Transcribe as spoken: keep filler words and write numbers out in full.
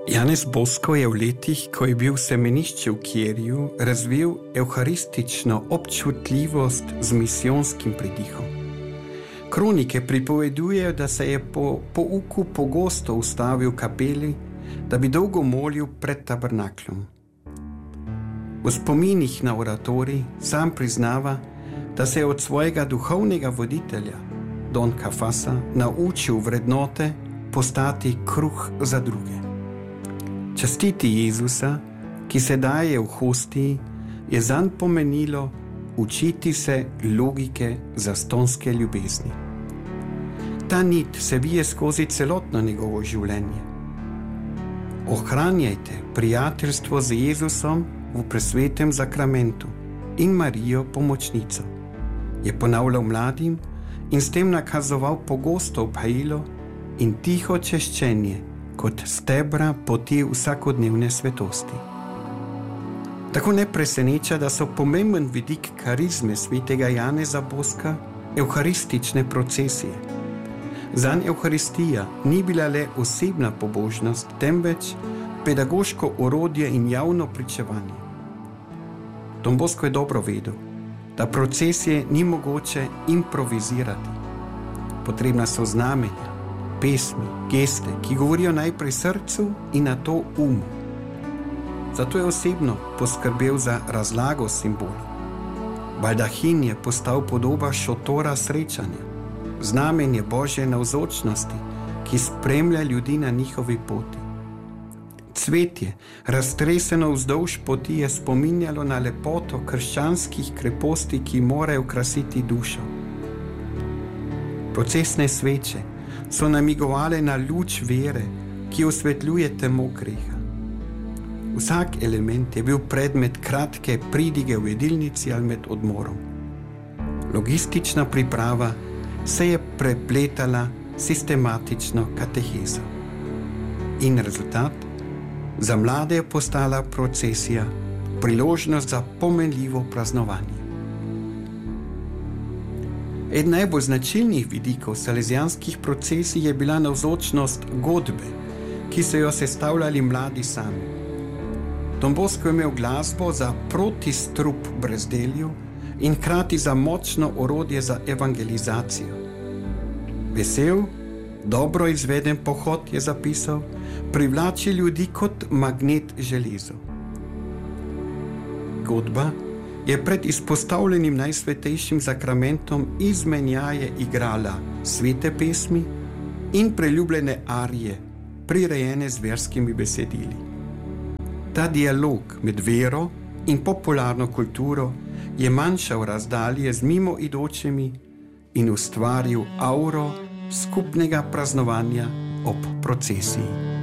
Janez Bosko je v letih, ko je bil semenišče v Kjerju, razvil evharistično občutljivost z misijonskim pridihom. Kronike pripovedujejo, da se je po pouku pogosto ustavil v kapeli, da bi dolgo molil pred tabernaklom. V spominih na oratorij sam priznava, da se je od svojega duhovnega voditelja, Don Kafasa, naučil vrednote postati kruh za druge. Častiti Jezusa, ki se daje v hostiji, je zanj pomenilo učiti se logike zastonske ljubezni. Ta nit se vije skozi celotno njegovo življenje. Ohranjajte prijateljstvo z Jezusom v presvetem zakramentu in Marijo pomočnico, je ponavljal mladim in s tem nakazoval pogosto obhajilo in tiho češčenje kot stebra poti vsakodnevne svetosti. Tako ne preseneča, da so pomemben vidik karizme svetega Janeza Boska evharistične procesije. Zanj evharistija ni bila le osebna pobožnost, temveč pedagoško orodje in javno pričevanje. Don Bosko je dobro vedel, da procesije ni mogoče improvizirati. Potrebna so znamenja, pesmi, geste, ki govorijo najprej srcu in nato umu. Zato je osebno poskrbel za razlago simbolov. Baldahin je postal podoba šotora srečanja, znamenje Božje navzočnosti, ki spremlja ljudi na njihovi poti. Cvetje, raztreseno vzdolž poti, je spominjalo na lepoto krščanskih kreposti, ki morajo krasiti dušo. Procesne sveče so namigovale na luč vere, ki osvetljuje temo greha. Vsak element je bil predmet kratke pridige v jedilnici ali med odmorom. Logistična priprava se je prepletala sistematično katehezo. In rezultat? Za mlade je postala procesija, priložnost za pomenljivo praznovanje. Eden najbolj značilnih vidikov salezijanskih procesij je bila navzočnost godbe, ki so jo sestavljali mladi sami. Don Bosko je imel glasbo za protistrup brezdelju in hkrati za močno orodje za evangelizacijo. Vesel, dobro izveden pohod, je zapisal, privlači ljudi kot magnet železo. Godba je pred izpostavljenim najsvetejšim zakramentom izmenjaje igrala svete pesmi in preljubljene arije, prirejene z verskimi besedili. Ta dialog med vero in popularno kulturo je manjšal razdalje z mimoidočimi in ustvaril auro skupnega praznovanja ob procesiji.